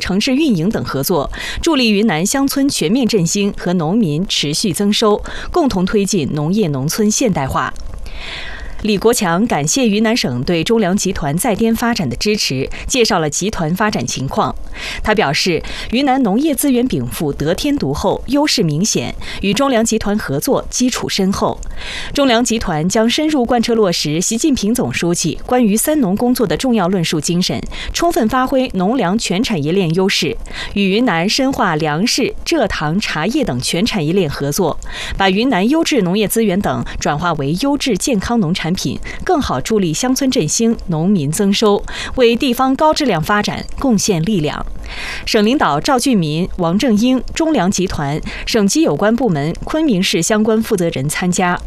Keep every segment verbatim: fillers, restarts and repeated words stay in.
城市运营等合作，助力云南乡村全面振兴和农民持续增收，共同推进农业农村现代化。李国强感谢云南省对中粮集团在滇发展的支持，介绍了集团发展情况。他表示，云南农业资源禀赋得天独厚，优势明显，与中粮集团合作基础深厚。中粮集团将深入贯彻落实习近平总书记关于三农工作的重要论述精神，充分发挥农粮全产业链优势，与云南深化粮食、蔗糖、茶叶等全产业链合作，把云南优质农业资源等转化为优质健康农产品，更好助力乡村振兴、农民增收，为地方高质量发展贡献力量。省领导赵俊民、王正英、中粮集团、省级有关部门、昆明市相关负责人参加。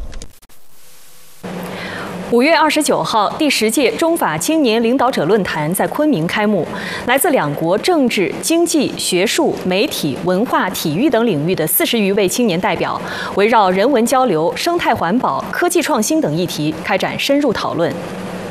五月二十九号，第十届中法青年领导者论坛在昆明开幕。来自两国政治、经济、学术、媒体、文化、体育等领域的四十余位青年代表，围绕人文交流、生态环保、科技创新等议题开展深入讨论。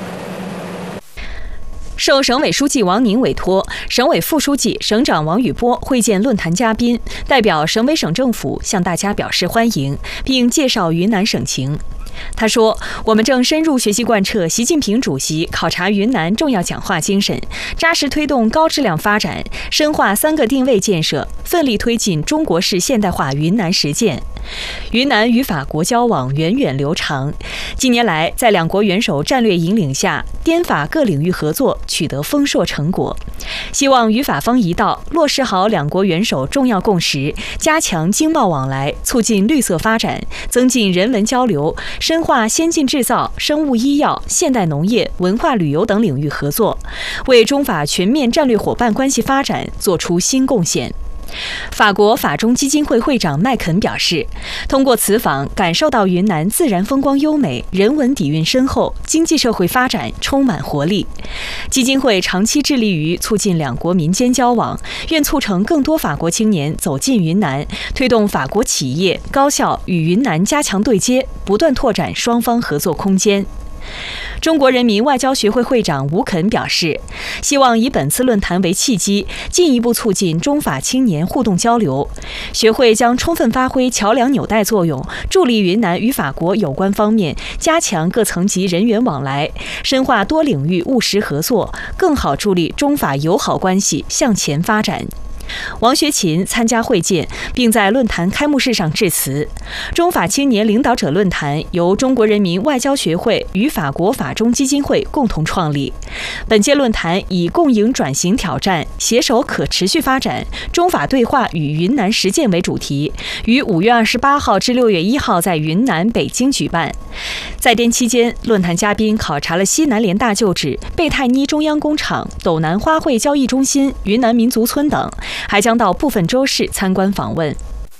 受省委书记王宁委托，省委副书记、省长王宇波会见论坛嘉宾，代表省委省政府向大家表示欢迎，并介绍云南省情。他说，我们正深入学习贯彻习近平主席考察云南重要讲话精神，扎实推动高质量发展，深化三个定位建设，奋力推进中国式现代化云南实践。云南与法国交往源远流长，近年来在两国元首战略引领下，滇法各领域合作取得丰硕成果。希望与法方一道，落实好两国元首重要共识，加强经贸往来，促进绿色发展，增进人文交流，深化先进制造、生物医药、现代农业、文化旅游等领域合作，为中法全面战略伙伴关系发展作出新贡献。法国法中基金会会长麦肯表示，通过此访，感受到云南自然风光优美，人文底蕴深厚，经济社会发展充满活力。基金会长期致力于促进两国民间交往，愿促成更多法国青年走进云南，推动法国企业、高校与云南加强对接，不断拓展双方合作空间。中国人民外交学会会长吴肯表示，希望以本次论坛为契机，进一步促进中法青年互动交流。学会将充分发挥桥梁纽带作用，助力云南与法国有关方面加强各层级人员往来，深化多领域务实合作，更好助力中法友好关系向前发展。王学勤参加会见，并在论坛开幕式上致辞。中法青年领导者论坛由中国人民外交学会与法国法中基金会共同创立。本届论坛以共赢转型挑战、携手可持续发展、中法对话与云南实践为主题，于五月二十八号至六月一号在云南、北京举办。在滇期间，论坛嘉宾考察了西南联大旧址、贝泰妮中央工厂、斗南花卉交易中心、云南民族村等，还将到部分州市参观访问。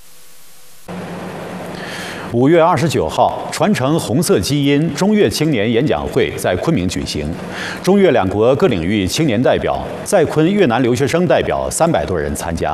五月二十九号，传承红色基因中越青年演讲会在昆明举行，中越两国各领域青年代表、在昆越南留学生代表三百多人参加。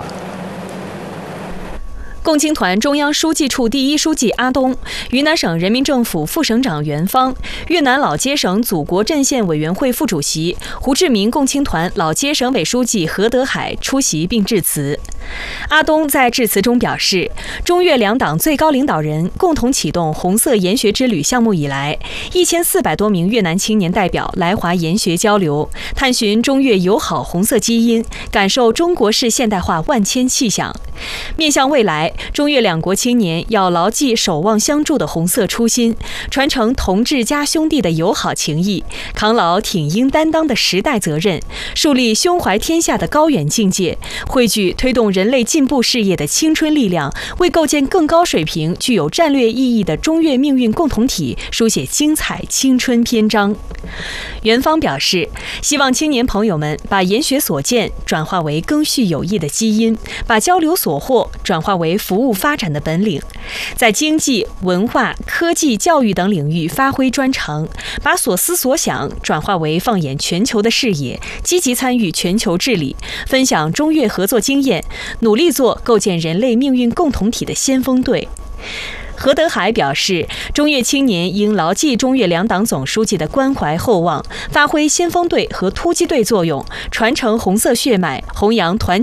共青团中央书记处第一书记阿东、云南省人民政府副省长袁方、越南老街省祖国阵线委员会副主席胡志明共青团老街省委书记何德海出席并致辞。阿东在致辞中表示，中越两党最高领导人共同启动红色研学之旅项目以来，一千四百多名越南青年代表来华研学交流，探寻中越友好红色基因，感受中国式现代化万千气象。面向未来，中越两国青年要牢记守望相助的红色初心，传承同志加兄弟的友好情谊，扛牢挺英担当的时代责任，树立胸怀天下的高远境界，汇聚推动人类进步事业的青春力量，为构建更高水平、具有战略意义的中越命运共同体书写精彩青春篇章。袁方表示，希望青年朋友们把研学所见转化为赓续有益的基因，把交流所获转化为服务发展的本领，在经济、文化、科技、教育等领域发挥专长，把所思所想转化为放眼全球的视野，积极参与全球治理，分享中越合作经验，努力做构建人类命运共同体的先锋队。何德海表示，中越青年应牢记中越两党总书记的关怀厚望，发挥先锋队和突击队作用，传承红色血脉，弘扬团